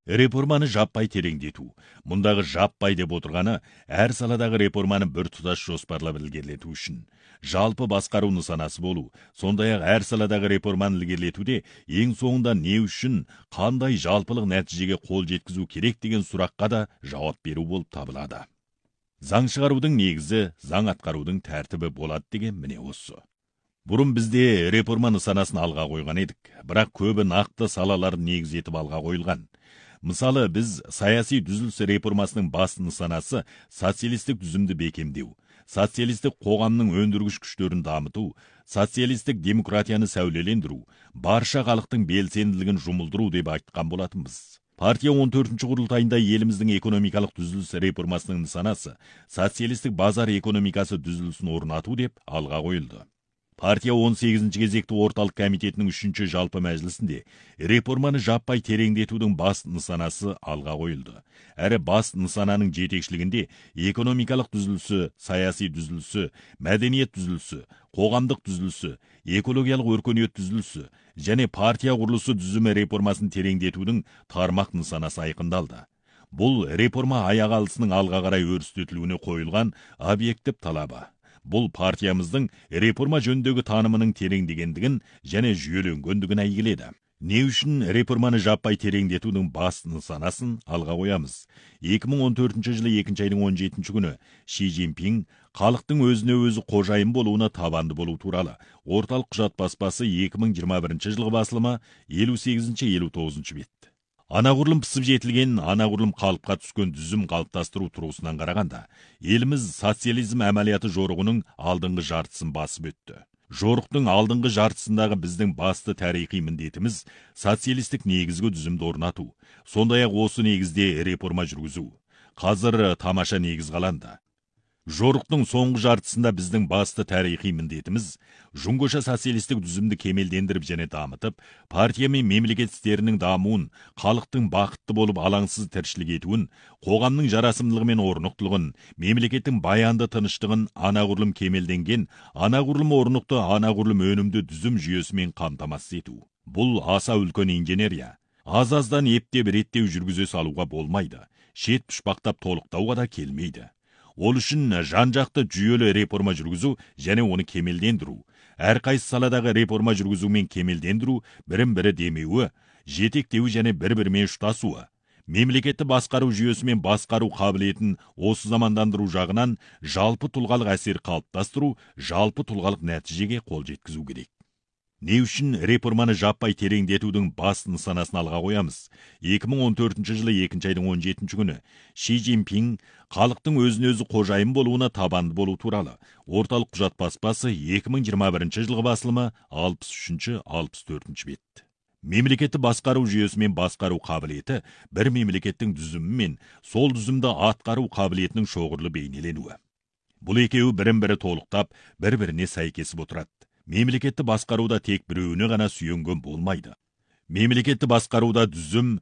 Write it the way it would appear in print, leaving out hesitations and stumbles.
Реформаны жаппай тереңдету. Мұндағы жаппай деп отырғаны, әр саладағы реформаны бір тұтас жоспарлап ілгерілету үшін. Жалпы басқару нысанасы болу, сондай-ақ әр саладағы реформаны ілгерілетуде ең соңында не үшін, қандай жалпылық нәтижеге қол жеткізу керек деген сұраққа да жауап беру болып табылады. Заң шығарудың негізі, заң атқарудың тәртібі болады деген міне осы. Бұрын бізде реформа нысанасын алға қойған едік, бірақ көбі нақты салаларын негіз етіп алға қойылған. Мысалы, біз саяси түзіліс реформасының басты нысанасы социалистік түзімді бекемдеу, социалистік қоғамның өндіргіш күштерін дамыту, социалистік демократияны сәулелендіру, барша халықтың белсенділігін жұмылдыру деп айтқан болатынбыз. Партия 14-ші құрылтайында еліміздің экономикалық түзіліс реформасының нысанасы социалистік базар экономикасы түзілісін орнату деп алға қойылды. Партия 18-ші кезекті орталық комитетінің 3-ші жалпы мәжілісінде реформаны жаппай тереңдетудің басты нысанасы алға қойылды. Әрі басты нысананың жетекшілігінде экономикалық түзілісі, саяси түзілісі, мәдениет түзілісі, қоғамдық түзілісі, экологиялық өркениет түзілісі және партия құрылысы түзімі реформасын тереңдетудің тармақ нысанасы айқындалды. Бұл реформа аяқ алысының алға қарай өрістетілуіне қойылған объектив талабы. Бұл партиямыздың реформа жөніндегі танымының тереңдегендігін және жүйеленгендігін әйгіледі. Не үшін реформаны жаппай тереңдетудің басты нысанасын алға қоямыз? 2014 жылы 2 айдың 17 күні Ши Цзиньпин халықтың өзіне өзі қожайын болуына табанды болу туралы орталық құжат баспасы 2021 жылғы басылымы 58-59 бет. Анағұрлым пісіп жетілген, анағұрлым қалыпқа түскен түзім қалыптастыру тұрғысынан қарағанда, еліміз социализм әмәлияты жорығының алдыңғы жартысын басып өтті. Жорықтың алдыңғы жартысындағы біздің басты тарихи міндетіміз социалистік негізгі түзімді орнату, сондай-ақ осы негізде реформа жүргізу. Қазір тамаша негіз қаланды. Жорықтың соңғы жартысында біздің басты тарихи міндетіміз жұңғыша социалистік түзімді кемелдендіріп және дамытып, партия мен мемлекет істерінің дамуын, халықтың бақытты болып алаңсыз тіршілік етуін, қоғамның жарасымдылығы мен орнықтылығын, мемлекеттің баянды тыныштығын анағұрлым кемелденген, анағұрлым орнықты, анағұрлым өнімді түзім жүйесімен қамтамасыз ету. Бұл аса үлкен инженерия. Аз-аздан ептеп реттеу жүргізе салуға болмайды. Шет пұшпақтап толықтауға да келмейді. Ол үшін жан-жақты жүйелі реформа жүргізу және оны кемелдендіру. Әрқайсы саладағы реформа жүргізу мен кемелдендіру бірін-бірі демеуі, жетектеуі және бір-бірімен ұштасуы. Мемлекетті басқару жүйесі мен басқару қабілетін осы замандандыру жағынан жалпы тұлғалық әсер қалыптастыру, жалпы тұлғалық нәтижеге қол жеткізу керек. Не үшін реформаны жаппай тереңдетудің басты нысанасын алға қоямыз? 2014 жылы 2 айдың 17 күні Ши Цзиньпин халықтың өзіне-өзі қожайын болуына табанды болу туралы орталық құжат баспасы 2021 жылғы басылымы 63-64 бет. Мемлекетті басқару жүйесі мен басқару қабілеті бір мемлекеттің түзімі мен сол түзімді атқару қабілетінің шоғырлы бейнеленуі. Бұл екеуі бірін-бірі толықтап, бір-біріне сәйкесіп отырады. Мемлекетті басқаруда тек біреуіне ғана сүйенген болмайды. Мемлекетті басқаруда түзім